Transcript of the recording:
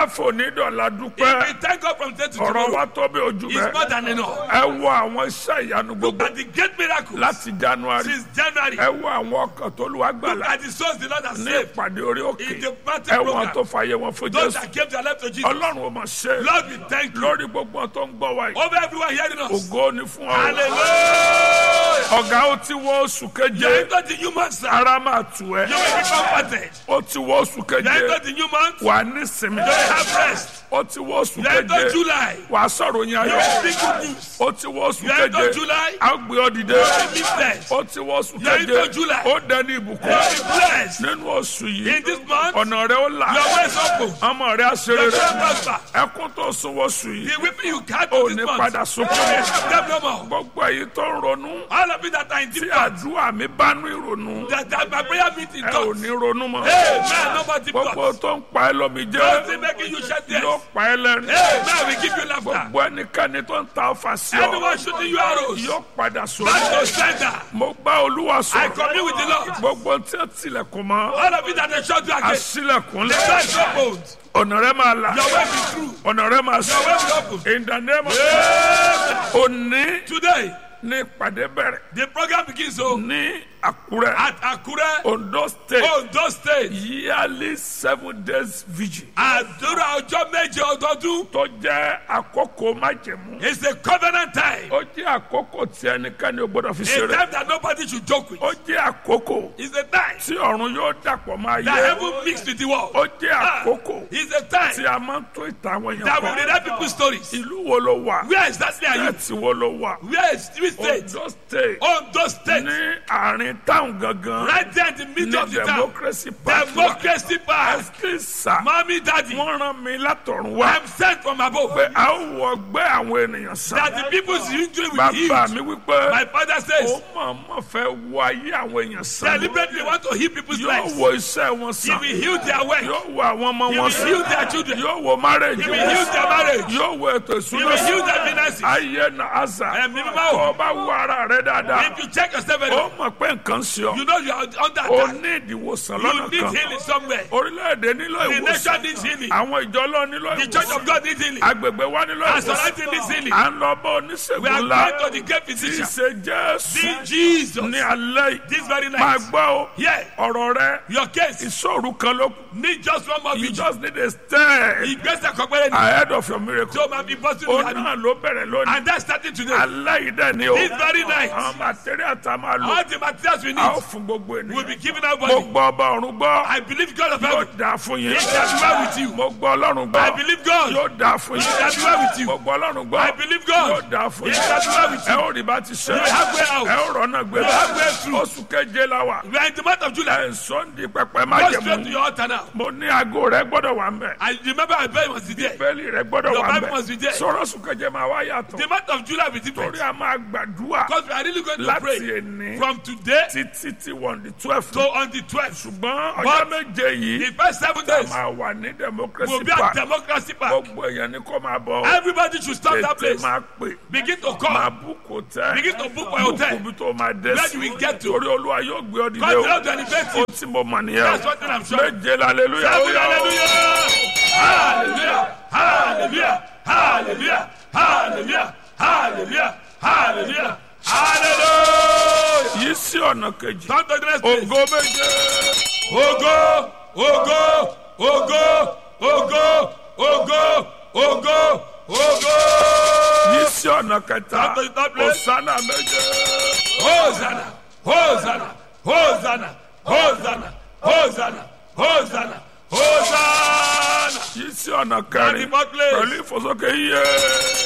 àfọ̀nídọ̀lá If dúpẹ́ we thank God from today to ọ̀rọ̀ wa tomorrow, tó bí ojú it's bẹ́ẹ̀. more than enough. ẹ wo àwọn iṣẹ́ ìyanu Look gbogbo at the great miracles láti January. since January. ẹ wo àwọn ọkàn tó Olúwa Look gbàlà at the souls the Lord has ní saved ìpàdé orí òkè. in the ẹ mountain wo àwọn tó program. fàyè wọn fún Those Jésù. that gave their life to Jesus. Ọlọ́run ò mọ̀ ṣe Lord, we thank you. lórí gbogbo wọn tó ń gbọ́ wa yìí. Over everyone hearing us. ògo ni fún ọ. Hallelujah. ọ̀gá ó ti wọ oṣù You keje. are into the new month, sir. ara máa tù ẹ́. You will be comforted. ó ti wọ oṣù You are keje. into the new month. wà á ní sinmi. You will have rest. ó ti wọ oṣù You are into keje. July. wà á sọ̀rọ̀ yín You ayọ̀. will speak good news. ó ti wọ oṣù You are into keje. July. a gbé ọ dìde. You will be lifted. ó ti wọ oṣù You are into keje. July. ó dẹni You ìbùkún. will be blessed. nínú oṣù yìí In this month, ọ̀nà rẹ ó là. your ways open. ọmọ rẹ á ṣe Your rere. shall prosper. ẹkún tó sun oṣù yìí. The weeping you can't ò do ní this padà month. sunkún. You will have them no more. gbogbo èyí tó ń ronú. All of you that are in tí deep thought, àdúrà mi bá ní ìrònú. that my prayer meeting ẹ ò thoughts. ní ronú mọ́. Amen. No more deep gbogbo thoughts. tó ń pa ẹ́ lómi Nothing jẹ́. making you shed tears. yóò pa ẹ́ lẹ́nu. Amen. We give you laughter. gbogbo ẹnikẹ́ni tó ń ta ọfà sí ọ. Anyone shooting you arrows, yóò padà sórí. back to sender. mo bá Olúwa I sọ̀rọ̀. commune with the Lord. gbogbo tí ó tilẹ̀kùn mọ́. All of you that are shot you again, aṣílẹ̀kùn the lẹ̀. door is opened. ọ̀nà rẹ máa là. Your way be through. ọ̀nà rẹ máa Your way sọ. be open. in the name of òní Today, ní ìpàdé bẹ̀rẹ̀. the program begins so ní Àkúrẹ́. at Akure, Ondo State. Ondo State. yearly 7 days vigil. Àdúrà ọjọ́ méje ọdọọdún. tó jẹ́ àkókò májẹ̀mú. It's a covenant time. ó jẹ́ àkókò tí ẹnikẹ́ni ò gbọ́dọ̀ fi A ṣeré. time that nobody should joke with. ó jẹ́ àkókò It's a time tí ọ̀run yóò dàpọ̀ máa that yẹ. heaven mixed with the world. ó jẹ́ àkókò It's a time tí a máa ń tó ìtàn àwọn èèyàn that will kan. read people's stories. ìlú wo ló wà? Where exactly are you? ẹ̀tì wo ló wà? Where is which state? Ondo State. Ondo State. ní àárín táwọn gangan. Right there in the middle ní of the town. democracy park wà. Democracy Park. ẹ̀sìkìsà. Mommy, daddy, wọ́n rán mi látọ̀run wá. I'm sent from above. pé a ó wọ ọgbẹ́ àwọn ènìyàn sàn. That the people's injury will be bàbá healed. mi wípé. My father ó says, mọ̀ọ́mọ̀ fẹ́ wọ ayé àwọn èèyàn sàn. deliberately want to heal people's yóò lives. wo iṣẹ́ wọn He sàn. will heal their work. yóò wo àwọn ọmọ He wọn will sàn. heal their children. yóò wo marriage He will wọn heal sàn. their marriage. yóò wo ètò He ìṣúná will heal sàn. their finances. ayé na àṣà. Ẹ̀mí mímọ́ o. kọ́ ọba wo ara rẹ dáadáa. If you check yourself very ó well, mọ̀ pé nǹkan ṣe ọ. you know you are under ó attack. ní ìdìwòsàn You lọ́nà need kan. healing somewhere. orílẹ̀-èdè nílò The ìwòsàn. nation needs healing. àwọn ìjọ lọ nílò The church of ìwòsàn. God needs healing. agbègbè wa nílò Our ìwòsàn. society needs healing. à ń lọ bá We oníṣègùn are ńlá. going to the great tí í physician. ṣe Jésù. See Jesus. ní alẹ́ yìí. This very máa night. gbọ́ o. Yeah. ọ̀rọ̀ rẹ. Your case. ìṣòro kan ló kù. Need just one more you vigil. just need a step Ìgbésẹ̀ kan péré ni. ahead of your miracle. Tó máa fi bọ́ sínú ó ìyanu. náà ló bẹ̀rẹ̀ lónìí. And that's starting today. alẹ́ yìí dẹ̀ ni o. This very night. àwọn material tá a máa lò. All the materials we a ó need fún gbogbo will be ènìyàn. given out mo body. gbọ́ ọba ọ̀run gbọ́. I believe God of yóò heaven. dáa fún yín. It shall be well with you. mo gbọ́ ọlọ́run I gbọ́. believe God. yóò dáa fún It yín. shall be well with you. mo gbọ́ ọlọ́run gbọ́. I believe God. yóò dáa fún It yín. shall be well with ẹ you. ó rí bá ti ṣe. You will have way out. ẹ ó rọ́nà gbé. You will have way through. oṣù keje la wà. We are in the month of July. ẹ̀ ń sọ́ndì pẹpẹ má Go jẹ straight to mú. your altar now. mo ní aago rẹ gbọ́dọ̀ wà ń bẹ̀. I remember I bet must be there. bẹ́ẹ̀lì rẹ gbọ́dọ̀ Your wà ń Bible must be there. bẹ̀. sọ̀rọ̀ oṣù keje máa wá yàtọ̀. The month of July will be different. torí a máa gbàdúrà Because we are really going to láti pray èní from today títí tí wọ́n di 12. to on the 12th. ṣùgbọ́n ọjọ́ But méje yìí the first 7 days máa wà ní will democracy be at park. Democracy Park. gbogbo èèyàn ni kò máa bọ̀. Everybody should stop that tètè place. máa pè. Begin to máa call. búkò tẹ́. Begin to book my hotel. búkò bí tó máa dé Where sí. you will get to. torí olúwa yóò gbé ọ dìde God o. will to elevate you. ó tí mo mọ̀ nìyẹn That's o. one thing I'm sure. méje hallelujah. Seven, hallelujah. Hallelujah. Hallelujah. Hallelujah. Hallelujah. Hallelujah. Hallelujah. Hallelujah. yìí sí ọ̀nà kejì. Come to the next place. ògo méje. Ògo, ògo, ògo, ògo, ògo, ògo, ògo. yìí sí ọ̀nà kẹta. Come to the third place. òsánà méje. Hosanna, Hosanna, Hosanna, Hosanna, Hosanna, Hosanna, Hosanna. yìí sí ọ̀nà kẹrin. At the fourth place. pẹ̀lú ìfòsókè yíyẹ.